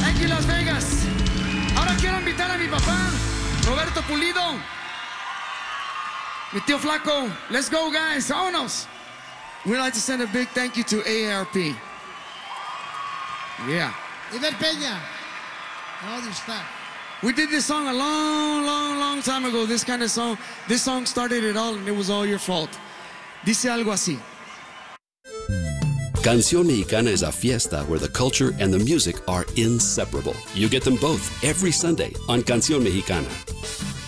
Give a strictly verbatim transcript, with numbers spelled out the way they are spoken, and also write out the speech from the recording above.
Thank you, Las Vegas. Ahora quiero invitar a mi papá, Roberto Pulido. Mi tío Flaco. Let's go, guys. Vámonos. We'd like to send a big thank you to A A R P. Yeah. Iber Peña. All your stuff. We did this song a long, long, long time ago. This kind of song. This song started it all, and it was all your fault. Dice algo así. Canción Mexicana is a fiesta where the culture and the music are inseparable. You get them both every Sunday on Canción Mexicana.